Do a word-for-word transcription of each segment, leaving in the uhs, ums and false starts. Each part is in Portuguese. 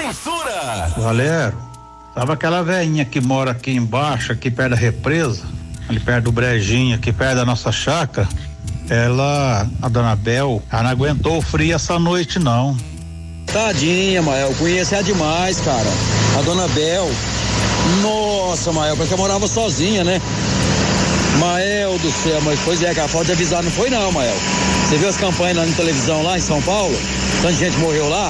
censura. Valério, sabe aquela velhinha que mora aqui embaixo, aqui perto da represa, ali perto do brejinho, aqui perto da nossa chácara? Ela, a dona Bel, ela não aguentou o frio essa noite não. Tadinha, Mael, conheço ela demais, cara. A dona Bel, nossa, Mael, porque ela morava sozinha, né? Mael do céu, mas pois é, que a falta de avisar não foi não, Mael. Você viu as campanhas lá na televisão lá em São Paulo? Tanta gente morreu lá?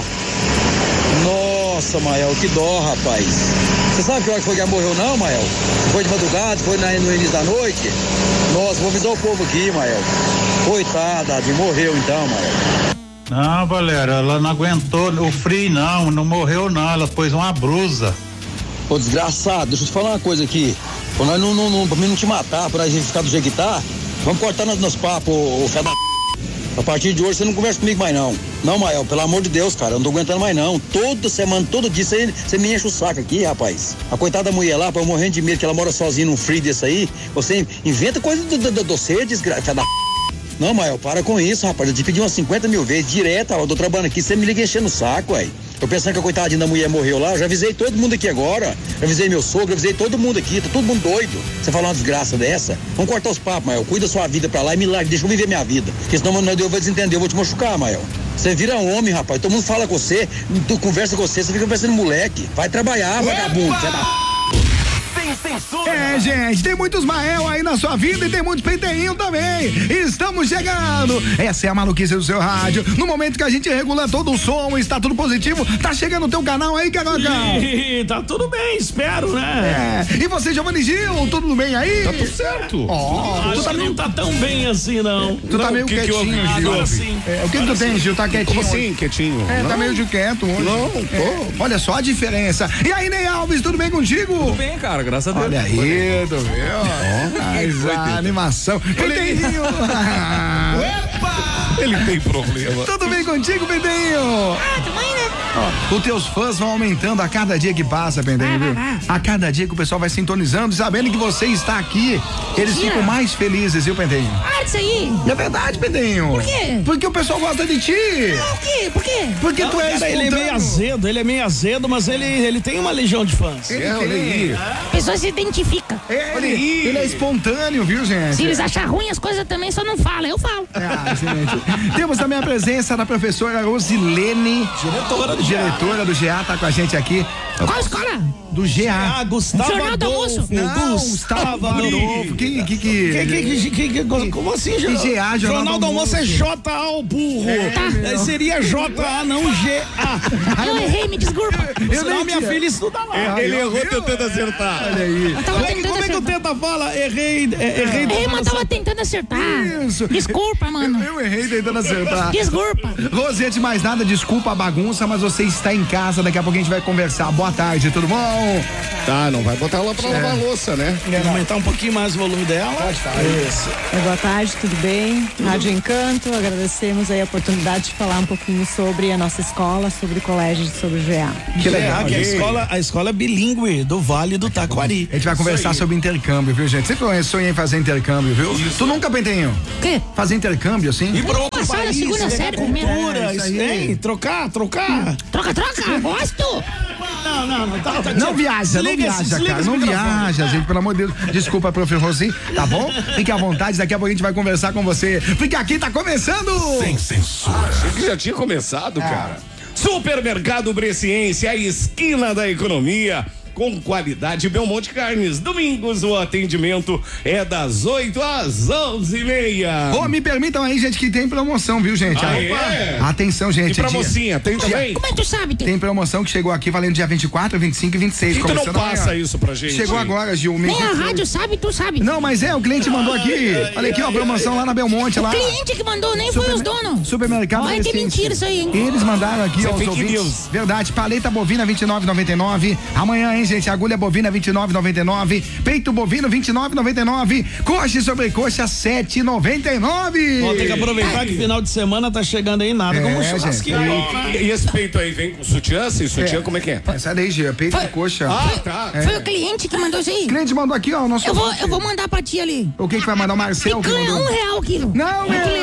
Nossa, Mael, que dó, rapaz. Você sabe que hora que foi que ela morreu não, Mael? Foi de madrugada, foi no início da noite? Nossa, vou avisar o povo aqui, Mael. Coitada, de morreu então, Mael. Não, Valério, ela não aguentou o frio não, não morreu não, ela pôs uma blusa. Ô, desgraçado, deixa eu te falar uma coisa aqui. Pra nós não, não, não, pra mim não te matar, pra gente ficar do jeito que tá, vamos cortar nos, nos papos, ô, ô fé da... A partir de hoje você não conversa comigo mais não. Não, Mael, pelo amor de Deus, cara, eu não tô aguentando mais não. Toda semana, todo dia, você, você me enche o saco aqui, rapaz. A coitada da mulher lá, eu morrendo de medo que ela mora sozinha num frio desse aí, você inventa coisa do, do, do, do ser, desgraçado da... Não, Mael, para com isso, rapaz. Eu te pedi umas cinquenta mil vezes, direto, ó, eu tô trabalhando aqui, você me liga enchendo o saco, ué. Eu pensando que a coitadinha da mulher morreu lá, eu já avisei todo mundo aqui agora. Já avisei meu sogro, avisei todo mundo aqui, tá todo mundo doido. Você falar uma desgraça dessa? Vamos cortar os papos, Mael. Cuida da sua vida pra lá e me larga, deixa eu viver minha vida. Porque senão eu vou desentender, eu vou te machucar, Mael. Você vira homem, rapaz. Todo mundo fala com você, tu conversa com você, você fica conversando moleque. Vai trabalhar, vagabundo. Você tá... É, gente, tem muitos Mael aí na sua vida e tem muitos penteinho também. Estamos chegando. Essa é a maluquice do seu rádio. No momento que a gente regula todo o som, está tudo positivo, tá chegando o teu canal aí, Carocão? Tá tudo bem, espero, né? É. E você, Giovanni Gil, tudo bem aí? Tá tudo certo. Ó, oh, tu tá não tá tão bem assim, não. Tu tá não, meio que quietinho, que Gil. Agora sim. É, o que que tu tem, Gil? Tá quietinho? Como assim, quietinho? É, não. tá meio de quieto hoje. Não, tô. É. Olha só a diferença. E aí, Ney Alves, tudo bem contigo? Tudo bem, cara, graças a Deus. Olha aí, tu viu? Oh, mas a animação. Penteinho! Ele tem problema. Tudo bem contigo, Penteinho? Ah, também, né? Ó, os teus fãs vão aumentando a cada dia que passa, Penteinho, viu? A cada dia que o pessoal vai sintonizando, sabendo que você está aqui, eles ficam mais felizes, viu, Penteinho? Ah, isso aí. É verdade, Penteinho. Por quê? Porque o pessoal gosta de ti. Ah, o quê? Por quê? Porque não, tu és cara, ele é meio azedo, ele é meio azedo, mas ele, ele tem uma legião de fãs. Ele, é, olha aí. A pessoa se identifica. É, ele, ele é espontâneo, viu, gente? Se eles acharem ruim as coisas também, só não fala, eu falo. Ah, excelente. Temos também a presença da professora Rosilene, Diretora do diretora do G A, tá com a gente aqui. Qual escola? Do G A. Ah, Gustavo Jornal do Almoço? Adolfo. Não, Gustavo Adolfo. Que, que, que, Que, que, que, que, que, como assim, que G A, Jornal, Jornal do Almoço é J A, o burro. É, seria J A, não G A. Eu errei, me desculpa. Eu Senão nem minha tinha. filha estuda lá. Ele errou tentando acertar. Olha aí. Eu tava Como é que, tentando como é que o acertar. Tenta fala? Errei, é, errei. Errei, mas tava tentando acertar. Isso. Desculpa, mano. Eu, eu errei tentando acertar. Desculpa. Rose, antes de mais nada, desculpa a bagunça, mas você está em casa, daqui a pouco a gente vai conversar. Boa tarde, tudo bom? Tá, não vai botar ela pra lavar a louça, né? Quer aumentar um pouquinho mais o volume dela? Pode estar. Isso. Boa tarde, tudo bem? Rádio Encanto, agradecemos aí a oportunidade de falar um pouquinho sobre a nossa escola, sobre o colégio, sobre o G A. Que legal. Que é a escola, a escola bilíngue do Vale do Taquari. A gente vai conversar sobre intercâmbio, viu, gente? Sempre sonhei em fazer intercâmbio, viu? Isso. Tu nunca, Pentenho? O quê? Fazer intercâmbio, assim? E pra outro Passar na país, segunda né? série Cultura, primeiro. É, isso isso aí. aí. Trocar, trocar. Troca, troca. Gosto. Não, não, não. Tá, tá, Não viaja, não desliga esse- viaja, desliga cara. esse Não microfone. viaja, gente, pelo amor de Deus. Desculpa, prof. Rosi, tá bom? Fique à vontade, daqui a pouco a gente vai conversar com você. Porque aqui tá começando! Sem censura. Achei que já tinha começado, cara. Supermercado Bresciense, a esquina da economia. Com qualidade Belmonte Carnes. Domingos o atendimento é das oito às onze e meia. Ô, me permitam aí, gente, que tem promoção, viu, gente? Ah, Aí, é? Atenção, gente. E pra dia- mocinha, tem também? Como é que tu sabe? Tu? Tem promoção que chegou aqui valendo dia vinte e quatro, vinte e cinco e vinte e seis. Por que tu não começando passa amanhã. isso pra gente? Chegou agora, Gil. Nem meio a que- rádio sabe, tu sabe. Não, mas é, o cliente mandou aqui. Olha aqui, ó, a promoção lá na Belmonte, lá. Cliente que mandou, nem foi os donos. Supermercado Olha que Bresciense. mentira isso aí, hein? Eles mandaram aqui, Isso é ó, os fake ouvintes. news. Verdade, paleta bovina vinte e nove e noventa e nove. Amanhã, hein, gente, agulha bovina vinte e nove e noventa e nove. Peito bovino vinte e nove e noventa e nove. Coxa e sobrecoxa sete e noventa e nove. Ó, tem que aproveitar que final de semana tá chegando aí nada É, como um gente. churrasquinho. E, e esse peito aí vem com sutiã? Sem sutiã, É. como é que é? Sai daí, Gil, peito e coxa. Ah, tá. Foi o cliente que mandou isso aí. O cliente mandou aqui, ó, o nosso Eu vou, ouvinte. eu vou mandar pra ti ali. O que que vai mandar? O Marcel que Picanha, mandou? um real o quilo. Não, É que meu. legal.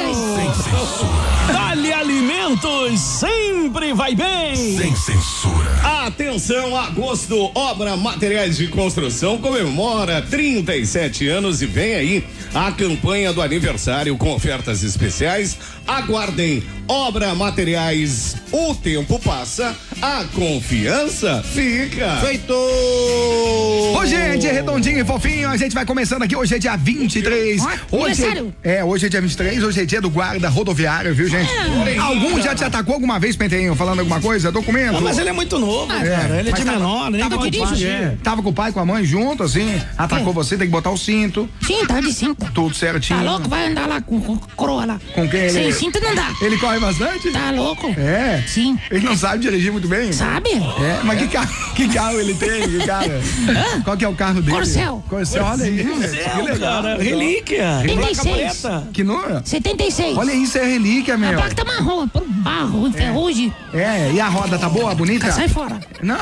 Dali Alimentos sempre vai bem. Sem censura. Atenção, agosto, Obra Materiais de Construção comemora trinta e sete anos e vem aí a campanha do aniversário com ofertas especiais. Aguardem, Obra Materiais, o tempo passa, a confiança fica. Feito! Ô, gente, redondinho e fofinho, a gente vai começando aqui, hoje é dia vinte e três. Hoje é, é, hoje é dia vinte e três, hoje é dia do guarda rodoviário, viu, gente? É. Algum já te atacou alguma vez, Pentelinho, falando alguma coisa? Documento? Ah, mas ele é muito novo, É, cara. Ele é mas de tava- menor, nem tava pode com o pai, dirigir. é. Tava com o pai, com a mãe junto, assim, atacou você, tem que botar o cinto, Sim, tá de cinto. tudo certinho. Tá louco? Vai andar lá com, com coroa lá. Com quem ele- Sem cinto não dá. Ele corre bastante? Tá louco? É? Sim. Ele não sabe dirigir muito bem? Sabe? É, mas que carro, que carro ele tem, que cara? Qual que é o carro dele? Corcel. Corcel, olha aí. Que legal. Cara, relíquia. setenta e Placa seis. preta. Que não? setenta e seis. Olha isso, é relíquia, A meu. placa tá marrom, por barro, em ferrugem. É, e a roda tá boa, bonita? Sai fora. Não.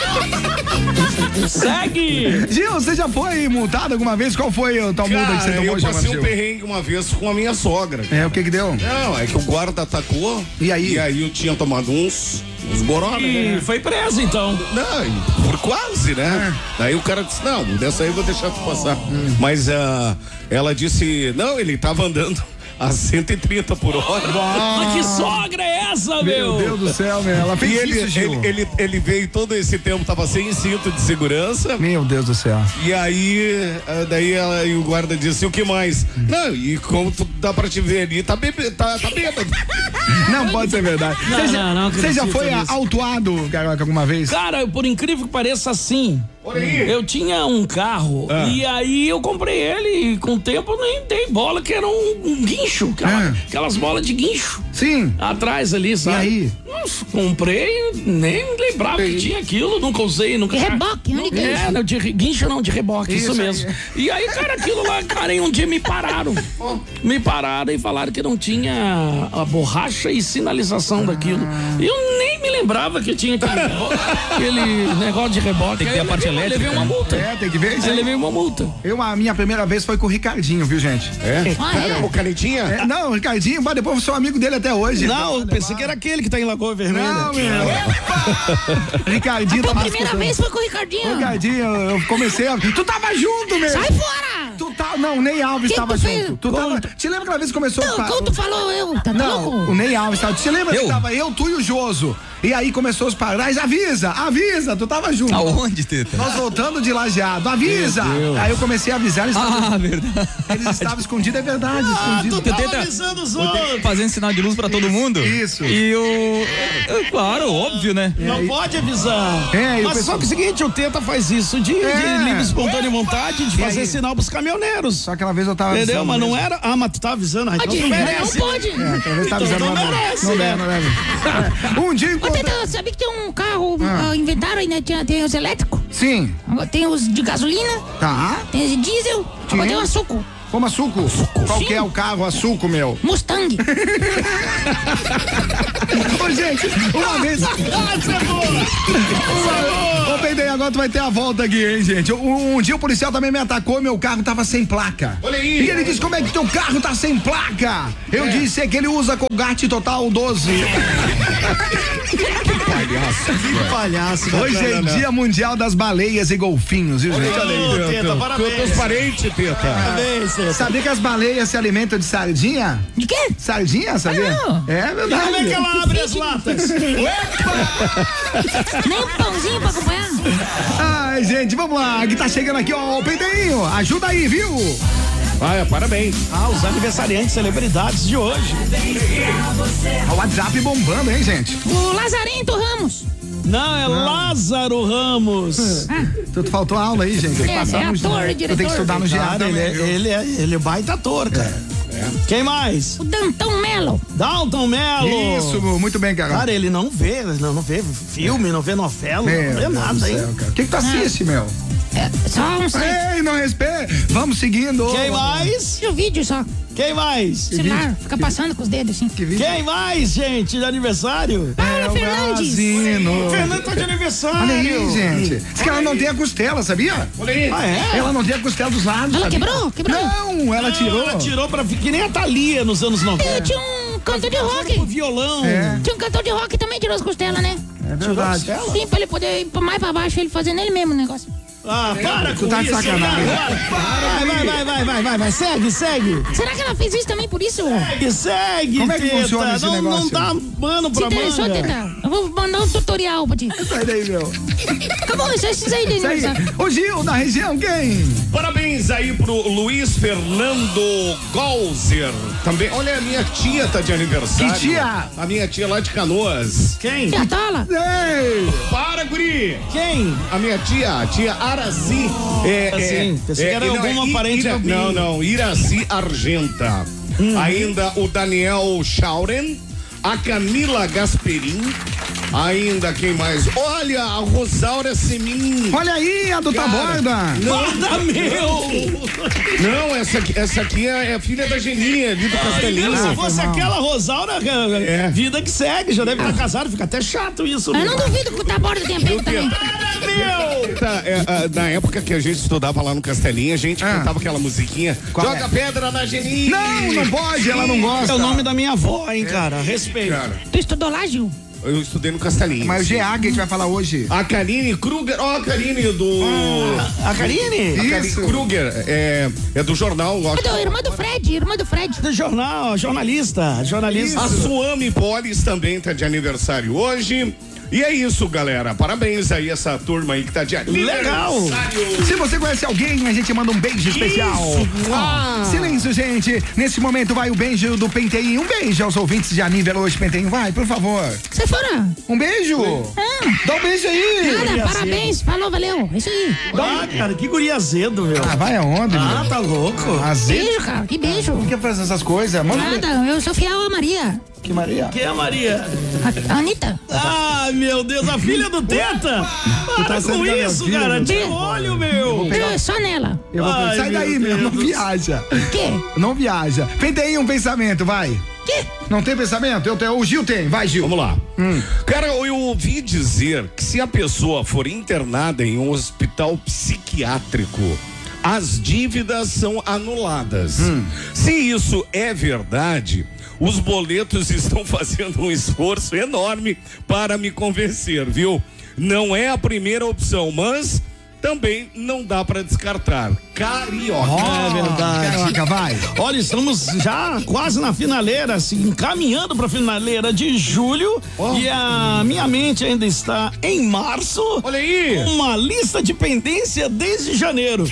Segue! Gil, você já foi multado alguma vez? Qual foi o tal multa que você Cara, tomou, eu Gil? passei um Gil? perrengue uma vez com a minha sogra. É, o que que deu? Não, é que o guarda atacou. E aí? E aí eu tinha tomado uns, uns goró, E né? foi preso, então. Não, e por quase, né? Daí o cara disse, não, dessa aí eu vou deixar tu passar. Mas ah, ela disse, não, ele tava andando a cento e trinta por hora. Mas que sogra é essa, Meu meu? Deus do céu, meu. Ela fez E ele, isso, Gil. ele, ele, ele veio todo esse tempo, tava sem cinto de segurança. Meu Deus do céu. E aí, ah, daí ela, e o guarda disse, o que mais? Não, e como tu, dá pra te ver ali, tá, bebe, tá, tá bêbado. Não pode ser verdade. Não, Você já, não, não você já acredito foi nisso. autuado, Caroca, alguma vez? Cara, por incrível que pareça, assim. Olha aí. Eu tinha um carro Ah. e aí eu comprei ele e com o tempo nem dei bola, que era um, um guincho. Aquela- Ah. Aquelas bolas de guincho. Sim. Atrás ali, sabe? aí? Nossa, comprei, nem lembrava que tinha aquilo, nunca usei, nunca. De reboque, onde que é É, isso? não, de re- guincho não, de reboque, isso, Isso aí. mesmo. E aí, cara, aquilo lá, cara, e um dia me pararam. Me pararam e falaram que não tinha a borracha e sinalização daquilo. E eu nem me lembrava que tinha aquele, aquele negócio de reboque. Tem que ter a parte elétrica. Levei uma multa. É, tem que ver isso Eu aí. levei uma multa. Eu, a minha primeira vez foi com o Ricardinho, viu, gente? É? Ah, é? O canetinha? É, não, o Ricardinho, mas depois eu sou amigo dele até hoje. Não, eu pensei que era aquele que tá em Lagoa Vermelha. Não, meu. Ricardinho Tua tava primeira escutando. vez foi com o Ricardinho. Ricardinho, eu comecei a... Tu tava junto, meu. Sai fora! Tu tá... Não, o Ney Alves Que tava tu fez? junto. Tu tava... Te lembra aquela vez que começou... Não, a... como tu falou eu? Tá Não, louco? o Ney Alves tava... Te lembra Eu? que tava eu, tu e o Joso? E aí começou os parais, avisa, avisa, tu tava junto. Aonde, Teta? Nós voltando de Lajeado, avisa. Aí eu comecei a avisar, eles estavam, Ah, verdade. eles estavam escondidos, é verdade, escondidos. tu tava Teta- avisando os O Teta outros. Fazendo sinal de luz pra todo mundo. Isso. E o. é, Claro, óbvio, né? Não pode avisar. É, e o Mas pessoal- só que é o seguinte, o Teta faz isso de, É. de livre, espontânea vontade de fazer aí? sinal pros caminhoneiros. Só aquela vez eu tava Entendeu? avisando Mas não mesmo. era. Ah, mas tu tá avisando. Ah, então Pode, tu mas merece. não pode. É, aquela vez eu tava Então avisando, não mas merece, não né? deve, não deve. É. Um dia Ô, encontrei... Teta, sabe que tem um carro, ah, inventaram aí, né? Tinha- Tem os elétricos, Sim, tem os de gasolina, tá. tem os de diesel, agora tem o açúcar. Como açúcar? Qual que é o carro açúcar, meu? Mustang. Ô, gente, uma vez... Ô, Peidei, agora tu vai ter a volta aqui, hein, gente? Um, um dia o policial também me atacou e meu carro tava sem placa. Olha aí. E ele disse, como é que teu carro tá sem placa? Eu disse, é que ele usa Colgate Total doze. Que palhaço. Hoje é não, não. dia mundial das baleias e golfinhos, viu, gente? Ô, Teta, Com parabéns. teus parentes, Teta. Parabéns, Teta. Sabia que as baleias se alimentam de sardinha? De quê? Sardinha, sabia? não. É verdade. Como é que ela abre as latas? Nem um pãozinho pra acompanhar. Ai, gente, vamos lá, que tá chegando aqui, ó, o Peideinho, ajuda aí, viu? Vai, parabéns. Ah, os aniversariantes, celebridades de hoje. O WhatsApp bombando, hein, gente? O Lazarento Ramos. Não, é Lázaro Ramos. Tu, tu faltou aula aí, gente. Tem que É, passar é no ator, Tu tem diretor. que estudar no G A Cara, ele, também, é, viu? ele, é, ele é baita ator, cara. Quem mais? O Dantão Melo. Dalton Mello. Isso, muito bem, cara. Cara, ele não vê, não, não vê filme, não vê novela, Meu não vê Deus do nada, hein? céu, cara. O que que tu assiste, meu? É, só um site. Ei, não respeita. Vamos seguindo. Quem mais? Assiste o vídeo só. Quem mais? Celular, fica passando com os dedos assim. Que vídeo? Quem mais, gente, de aniversário? Paula É o Fernandes. Brasino. Fernando tá de aniversário. Olha aí, gente. Diz que ela não tem a costela, sabia? Olha aí. Ah, é? Ela não tem a costela dos lados. Ela sabia? quebrou? Quebrou? Não, ela tirou. Ela tirou pra que nem a Thalia nos anos Eu noventa. tinha um cantor de rock. O violão. É. Tinha um cantor de rock também tirou as costelas, né? É verdade. Sim, pra ele poder ir mais pra baixo, ele fazendo ele mesmo o negócio. Ah, para Tu com tá de isso. sacanagem. Vai, vai, vai, vai, vai, vai, vai. Segue, segue. Será que ela fez isso também por isso? Segue, segue, Como é que Teta. funciona esse não, negócio? Não dá mano Se pra interessou, manga. Teta? Eu vou mandar um tutorial pra ti. Sai daí, meu. Acabou, só esses aí de Sai. aniversário. O Gil, da região, quem? Parabéns aí pro Luiz Fernando Golzer. Também, olha, a minha tia tá de aniversário. Que tia? A minha tia lá de Canoas. Quem? E a Tala? Ei! Para, guri! Quem? A minha tia, a tia Araci. É, Assim, pensei que era não, alguma I- parente Ira- do Não, Binho. não, Iraci Argenta. Ainda o Daniel Schauren, a Camila Gasperin. Ainda quem mais? Olha, a Rosaura Semin. Olha aí, a do Cara, Taborda. Guarda meu! Não, essa aqui, essa aqui é, é filha da Geninha, ali do Castelinho. Se fosse aquela Rosaura, É. vida que segue, já deve estar casado, fica até chato isso. Eu né? não duvido que o Taborda tenha pego também. Meu! Tá, é, ah, na época que a gente estudava lá no Castelinho, a gente Ah. cantava aquela musiquinha. Qual Joga é? pedra na Geninha. Não, não pode, ela não gosta. É o nome da minha avó, hein, cara? Respeito. Cara, Tu estudou lá, Gil? eu estudei no Castelinho. Mas o G A que a gente vai falar hoje. A Karine Kruger, ó, a Karine do. A Karine? A Karine Isso. Kruger, é, é do jornal. ó. Cadê? Irmã do Fred, irmã do Fred. Do jornal, jornalista, jornalista. A Suami Polis também tá de aniversário hoje. E é isso, galera. Parabéns aí essa turma aí que tá de Legal. aniversário. Se você conhece alguém, a gente manda um beijo especial. Ó, silêncio, gente. Nesse momento vai o beijo do Penteinho. Um beijo aos ouvintes de aniversário hoje, Penteinho. Vai, por favor. Você fora? Um beijo. Ah, Dá um beijo aí. nada, parabéns. Falou, valeu. Isso aí. Ah, cara, que guri azedo, meu. Ah, vai aonde, Ah, meu? tá louco? Azedo. Beijo, cara. Que beijo. Por que faz essas coisas? Manda um beijo. Nada, eu sou fiel a Maria. Que Maria. Quem é Maria? A, a Anitta. Ah, meu Deus, a filha do Teta? Para tá saindo com da minha isso, vida, cara. meu. De olho, meu. É só nela. Eu vou Ai, Sai meu daí, meu. Não Deus. viaja. Quê? Não viaja. Penteinho, um pensamento, vai. Quê? Não tem pensamento? Eu tenho. O Gil tem. Vai, Gil. Vamos lá. Cara, eu ouvi dizer que se a pessoa for internada em um hospital psiquiátrico, as dívidas são anuladas. Se isso é verdade, os boletos estão fazendo um esforço enorme para me convencer, viu? Não é a primeira opção, mas também não dá para descartar. Carioca. É verdade. Carioca, vai. Olha, estamos já quase na finaleira, assim, encaminhando para a finaleira de julho. E a minha mente ainda está em março. Olha aí. Uma lista de pendência desde janeiro.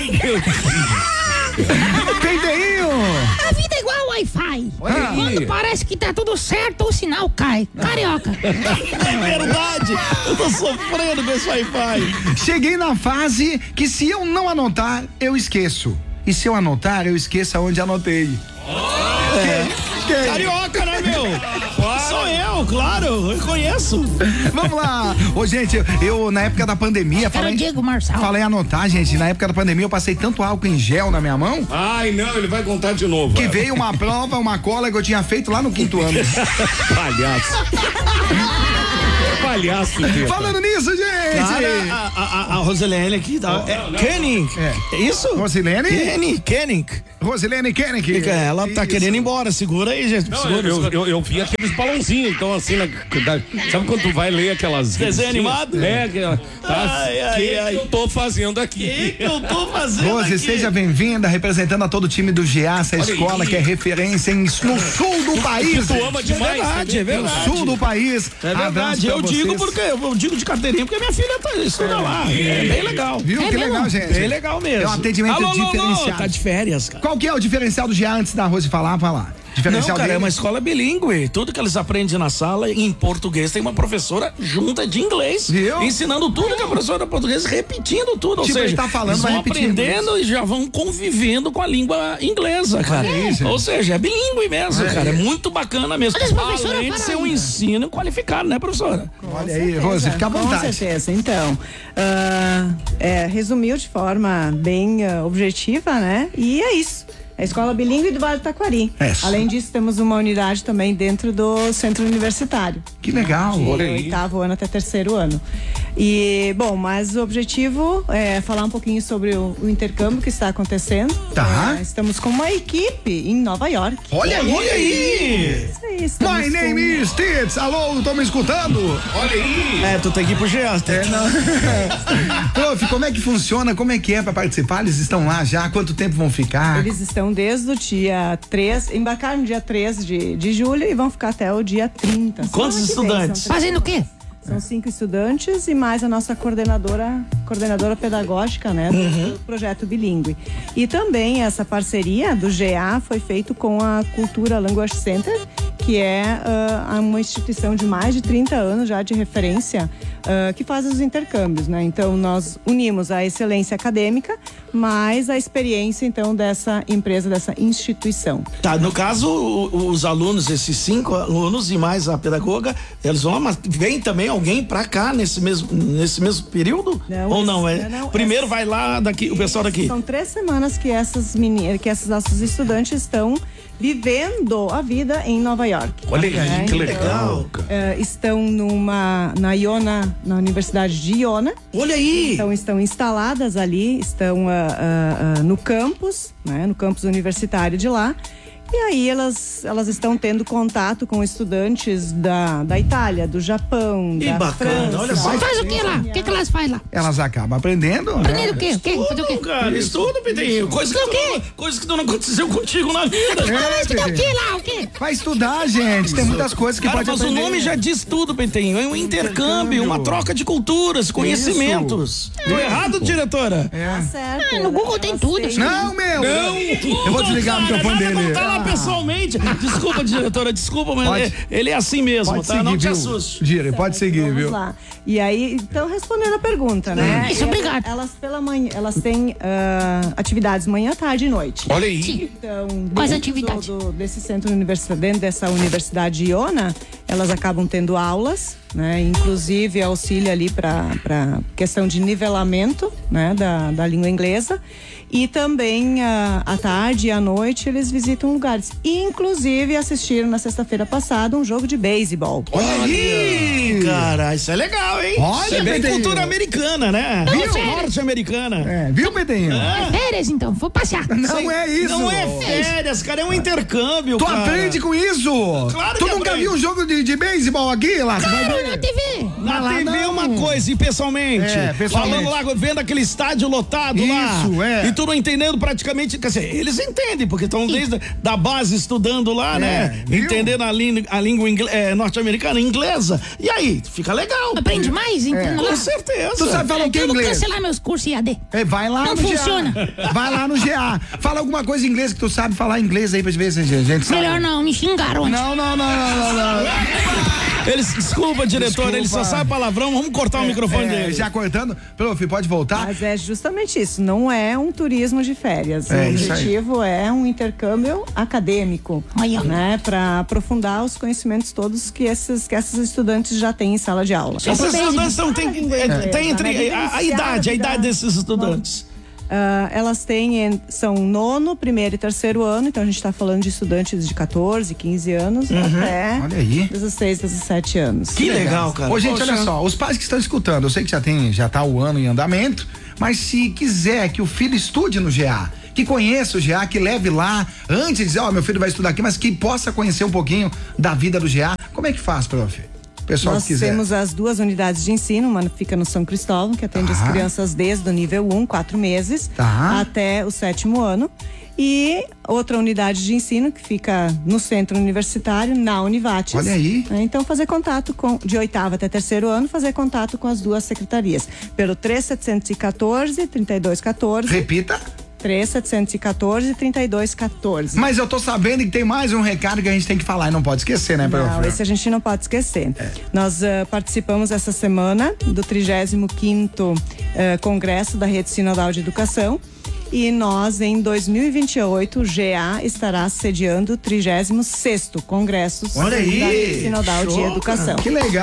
Penteinho. A vida é igual Wi-Fi. Quando parece que tá tudo certo, o sinal cai. Carioca. É verdade. Eu tô sofrendo com esse Wi-Fi. Cheguei na fase que se eu não anotar, eu esqueço. E se eu anotar, eu esqueço aonde anotei. Quem? Carioca, né, meu? Sou eu, claro, eu conheço. Vamos lá. Ô, gente, eu, na época da pandemia, Era falei, o Diego Marçal. falei anotar, gente. Na época da pandemia, eu passei tanto álcool em gel na minha mão Ai, não, ele vai contar de novo. que veio uma prova, uma cola que eu tinha feito lá no quinto ano. Palhaço. Palhaço, Teta. Falando nisso, gente. Cara, a, a, a Rosilene aqui tá. É Kenning. É isso? Rosilene? Kenning, Kenning. Rosilene Kennick. Fica, ela tá Isso. querendo ir embora, segura aí, gente. Não, segura, eu, segura. eu, eu vi aqueles balãozinhos, então assim, na, da- sabe quando tu vai ler aquelas... Desenho revistinhas? animado? É, aquela, tá, Ai, ai, que ai. eu tô fazendo O aqui. que que eu tô fazendo Rose, aqui? seja bem-vinda, representando a todo o time do G A, essa Olha escola aí. que é referência em, no sul do país. Tu ama demais. É verdade, é entendeu? No verdade. sul do país. É Abraço verdade, pra eu digo vocês. porque eu digo de carteirinha porque minha filha tá, estuda lá. É bem legal. Viu? É que mesmo? legal, gente. Bem legal mesmo. É um atendimento Alô, alô, alô, diferenciado. tá de férias, cara. Qual que é o diferencial do G A antes da Rose falar? Vai lá. Não, Diferencial cara, dele? é uma escola bilíngue. Tudo que eles aprendem na sala, em português, tem uma professora junta de inglês. Viu? Ensinando tudo que a professora portuguesa, repetindo tudo. Tipo, ou seja, ele tá falando, eles vai vão repetindo. aprendendo e já vão convivendo com a língua inglesa, cara. Olha aí, gente. Ou seja, é bilíngue mesmo, cara. É muito bacana mesmo. Olha, as professoras Além de falam ser um aí. ensino qualificado, né, professora? Olha aí, Rose, fica à Com vontade. certeza. Então, ah, é, resumiu de forma bem ah, objetiva, né? E é isso. A Escola Bilíngue do Vale do Taquari. É isso. Além disso, temos uma unidade também dentro do Centro Universitário. Que legal. De Olha aí. oitavo ano até terceiro ano. E, bom, mas o objetivo é falar um pouquinho sobre o, o intercâmbio que está acontecendo. Tá. É, estamos com uma equipe em Nova York. Olha aí! Olha aí! Isso aí, estamos My name com... is Tits. Alô, estão me escutando? Olha aí! É, tu tem que ir pro G A. É, não. Prof, como é que funciona? Como é que é para participar? Eles estão lá já? Quanto tempo vão ficar? Eles estão desde o dia três, embarcaram no dia três de, de julho e vão ficar até o dia trinta. Quantos Semana que vem, estudantes? são três- Fazendo o quê? São cinco estudantes e mais a nossa coordenadora, coordenadora pedagógica, né, do, Uhum. do projeto bilíngue. E também essa parceria do G A foi feito com a Cultura Language Center, que é uh, uma instituição de mais de trinta anos já de referência, uh, que faz os intercâmbios, né? Então nós unimos a excelência acadêmica, mais a experiência então dessa empresa, dessa instituição. Tá, no caso, o- os alunos, esses cinco alunos e mais a pedagoga, eles vão, mas vem também alguém pra cá nesse mesmo, nesse mesmo período? Não, Ou não? É, não, não, primeiro é- vai lá daqui, o pessoal daqui. São três semanas que essas meninas, que esses nossos estudantes estão vivendo a vida em Nova York. Olha aí, Né? que Então, legal, cara. eh, estão numa na Iona, na Universidade de Iona. Olha aí! Então estão instaladas ali, estão ah, ah, ah, no campus, né, no campus universitário de lá. E aí elas, elas estão tendo contato com estudantes da, da Itália, do Japão, Que da bacana, França. olha só. Faz o que lá? O que, que elas fazem lá? Elas acabam aprendendo, né? Aprendendo o quê? O quê? Fazer o quê? Estudo, cara, estudo, Pedrinho. Coisa que, tu não, coisa que tu não aconteceu contigo na vida. Mas que dá o Pedrinho. quê lá? O quê? Vai estudar, gente. Tem muitas coisas que Cara, pode mas aprender. o nome já diz tudo, Pentinho. É um intercâmbio, uma troca de culturas, conhecimentos. Tô errado, diretora? Tá certo. Ah, no Google tem tudo. têm- Não, meu! Não, Eu vou desligar o cara, microfone nada dele. como tá lá pessoalmente. Desculpa, diretora, desculpa, mas Pode- ele, ele é assim mesmo, Pode tá? seguir, Não te viu? assuste. Dire, pode seguir, Vamos viu? lá. E aí, então, respondendo a pergunta, né? Isso, obrigado. Elas pela manhã, elas têm ah, atividades manhã, tarde e noite. Olha aí. Então, Quais dentro atividades? do- do- desse centro universitário, dentro dessa universidade Iona, elas acabam tendo aulas, né? Inclusive auxílio ali para questão de nivelamento, né? Da, da língua inglesa. E também ah, à tarde e à noite eles visitam lugares. Inclusive assistiram na sexta-feira passada um jogo de beisebol. Olha aí, cara, isso é legal, hein? Olha, isso é bem Pedrinho. cultura americana, né? Viu? Norte-americana. É, viu, Pedrinho? É férias, então. Vou passear. Não é isso. Não é férias, cara, é um intercâmbio, Tu cara. aprende com isso? Claro Tu que nunca aprende. viu um jogo de, de beisebol aqui, lá? Tu vai Claro, ver. na T V. Na Mas lá T V é não. uma coisa, e pessoalmente, É, pessoalmente. falando lá, vendo aquele estádio lotado lá, Isso, é. e tu não entendendo praticamente, quer dizer, eles entendem, porque estão desde da base estudando lá, né, viu? entendendo a, língua- a língua ingle- é, norte-americana, inglesa, e aí, fica legal. Aprende mais, entendeu? Com lá? certeza. Tu sabe falar o que Eu em vou inglês? cancelar meus cursos I A D. É, vai lá Não no funciona. G A. Vai lá no G A. Fala alguma coisa em inglês que tu sabe falar inglês aí pra ver se a gente sabe. Melhor não, me xingaram antes. Não, não, não, não, não, não. Eles, desculpa, diretor, Desculpa. ele só sabe palavrão, vamos cortar o microfone É, dele. já cortando. Prof, pode voltar? Mas é justamente isso, não é um turismo de férias. É, o isso aí. objetivo é um intercâmbio acadêmico, Aí, ó. né, para aprofundar os conhecimentos todos que esses que esses estudantes já têm em sala de aula. Esses estudantes não tem, é, tem entre a, a idade, a idade desses estudantes. Ah, elas têm, en- são nono, primeiro e terceiro ano, então a gente está falando de estudantes de catorze, quinze anos até Olha aí. dezesseis, dezessete anos. Que legal, cara. Ô, gente, Poxa. olha só, os pais que estão escutando, eu sei que já tem, já tá o ano em andamento, mas se quiser que o filho estude no G A, que conheça o G A, que leve lá, antes de dizer, ó, meu filho vai estudar aqui, mas que possa conhecer um pouquinho da vida do G A, como é que faz, prof? Pessoal Nós que quiser. temos as duas unidades de ensino, uma fica no São Cristóvão, que atende Tá. as crianças desde o nível um, quatro meses, Tá. até o sétimo ano. E outra unidade de ensino que fica no centro universitário, na Univates. Olha aí. Né? Então, fazer contato com, de oitavo até terceiro ano, fazer contato com as duas secretarias. Pelo três setecentos e quatorze, trinta e dois quatorze. Repita. três setecentos e quatorze, trinta e dois quatorze. Mas eu tô sabendo que tem mais um recado que a gente tem que falar e não pode esquecer, né, prof? Não, esse a gente não pode esquecer. Nós ah, participamos essa semana do trigésimo quinto ah, Congresso da Rede Sinodal de Educação. E nós, em dois mil e vinte e oito, o G A estará sediando o trigésimo sexto Congresso Olha aí. da Rede Sinodal de Show, Educação. Que legal,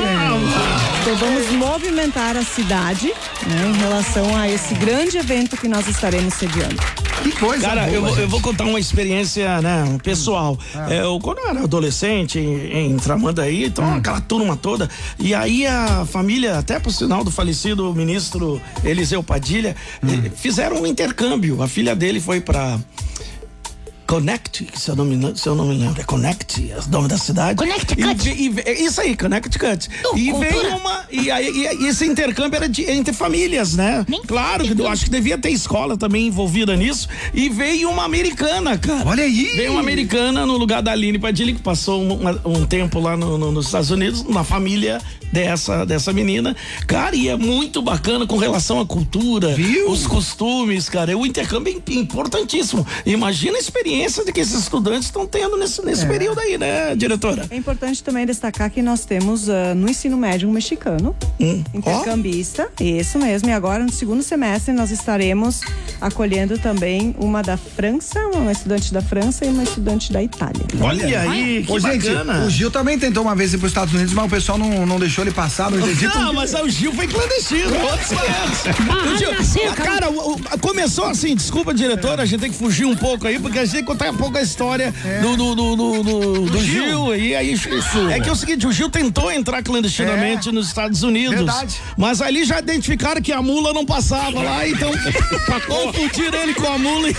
gente. Então vamos movimentar a cidade, né, em relação a esse grande evento que nós estaremos sediando. Que coisa Cara, boa, eu, vou- gente. eu vou contar uma experiência, né, pessoal. Ah. É, eu, quando eu era adolescente, em, em Tramandaí, então Hum. aquela turma toda, e aí a família, até por sinal do falecido ministro Eliseu Padilha, Hum. eh, fizeram um intercâmbio. A filha dele foi pra Connect, se eu não me, se eu não me lembro, é Connect, é o nome da cidade. Connecticut. E, ve- e, ve- é isso aí, Connecticut. Uh, e cultura. veio uma. E, aí, e, e esse intercâmbio era de, entre famílias, né? Nem Claro, que eu acho que devia ter escola também envolvida nisso. E veio uma americana, cara. Olha aí. Veio uma americana no lugar da Aline Padilha, que passou um, uma- um tempo lá no- no- nos Estados Unidos, na família dessa, dessa menina. Cara, e é muito bacana com relação à cultura, Viu? os costumes, cara. O intercâmbio é importantíssimo. Imagina a experiência de que esses estudantes estão tendo nesse, nesse período aí, né, diretora? É importante também destacar que nós temos ah, no ensino médio um mexicano, Hum. intercambista, isso mesmo. E agora no segundo semestre nós estaremos acolhendo também uma da França, uma estudante da França e uma estudante da Itália. Olha aí, que Ô, gente, bacana. o Gil também tentou uma vez ir pros Estados Unidos, mas o pessoal não, não deixou ele passar, não entendi por Não, quê. mas o Gil foi clandestino, outros quinhentos. Ah, O Gil- na cerca. Cara, o- o- começou assim, desculpa, diretora, a gente tem que fugir um pouco aí, porque a gente tem que contar um pouco a história do, do, do, do, do- do Gil. E aí, é que é o seguinte, o Gil tentou entrar clandestinamente É. nos Estados Unidos. Verdade. Mas ali já identificaram que a mula não passava lá, então confundiram ele com a mula e...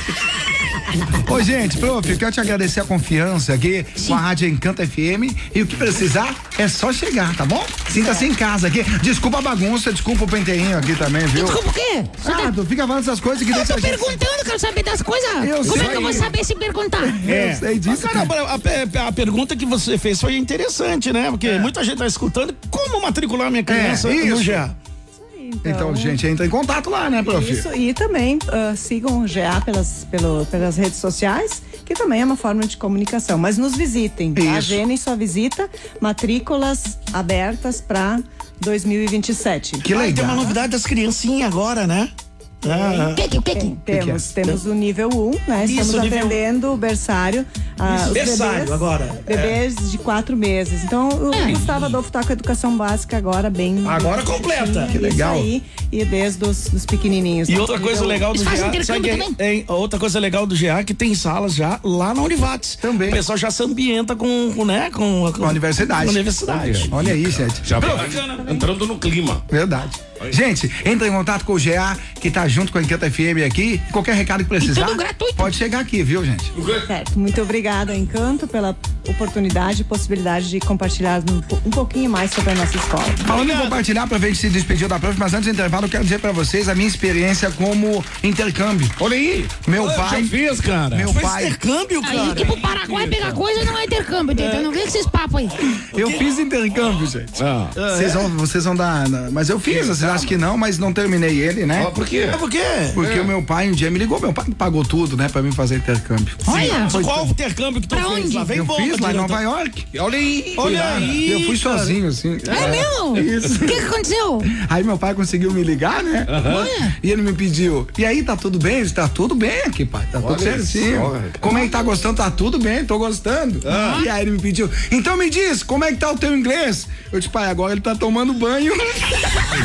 Ô, gente, prof, eu quero te agradecer a confiança aqui com a Rádio Encanta F M e o que precisar é só chegar, tá bom? Sinta-se em casa aqui. Desculpa a bagunça, desculpa o penteinho aqui também, viu? Desculpa o quê? Você tá- Ah, tu fica falando essas coisas que Eu deixa tô a gente... perguntando, quero saber das coisas. Eu Como sei. é que eu vou saber se perguntar? Eu sei disso, Cara, cara. a, pe- a pergunta que você fez foi interessante, né? Porque muita gente tá escutando. Como matricular minha criança É, no isso. G A? Então, gente, entra em contato lá, né, prof? Isso, e também ah, sigam o G A pelas, pelo, pelas redes sociais, que também é uma forma de comunicação. Mas nos visitem, tá? Isso. Agendem sua visita, matrículas abertas para dois mil e vinte e sete. Que Ah, e tem legal. uma novidade das criancinhas agora, né? Ah, O que que, o que que? Temos, temos o nível um, né? Isso, Estamos nível atendendo o berçário. ah, os berçário bebês, agora. Bebês de quatro meses. Então, o É. Gustavo Adolfo tá com a educação básica agora bem. Agora completa. Que legal. Aí, e desde os dos pequenininhos. E tá? outra coisa Nível um. legal do Eles fazem G A, sabe intercâmbio que é- é- outra coisa legal do G A é que tem salas já lá na Univates. Também. O pessoal já se ambienta com, com, né, com, a- Com a universidade. com a universidade. Olha aí, gente. Já vai entrando no clima. Verdade. Gente, entra em contato com o G A, que tá junto com a Encanta F M aqui. Qualquer recado que precisar, tudo gratuito. pode chegar aqui, viu, gente? Certo. Muito obrigada, Encanto, pela oportunidade e possibilidade de compartilhar um, po- um pouquinho mais sobre a nossa escola. Falando em compartilhar, pra gente se despedir da prof, mas antes do intervalo, eu quero dizer pra vocês a minha experiência como intercâmbio. Olha aí. Meu Eu pai. já fiz, cara. Meu Foi pai. intercâmbio, Aí cara. que pro Paraguai pegar coisa não é intercâmbio, entendeu? Não vem com esses papos aí. Eu fiz intercâmbio, gente. Ah. Vocês vão, vocês vão dar. Mas eu fiz, vocês acham que não, mas não terminei ele, né? Ó, por quê? É por quê? Porque o meu pai um dia me ligou, meu pai que pagou tudo, né, pra mim fazer intercâmbio. Olha, Mas qual o intercâmbio que tu Pra fez? onde? Lá vem Eu bomba, fiz lá em diretor. Nova York. Olha aí. Olha aí. Eu fui cara. sozinho, assim. é mesmo? Isso. O que que aconteceu? Aí meu pai conseguiu me ligar, né? Olha. E ele me pediu, e aí, tá tudo bem? Eu disse, tá tudo bem aqui, pai, tá tudo Olha certinho. só, cara. Como é que tá gostando? Tá tudo bem, tô gostando. E aí ele me pediu, então me diz, como é que tá o teu inglês? Eu disse, pai, agora ele tá tomando banho.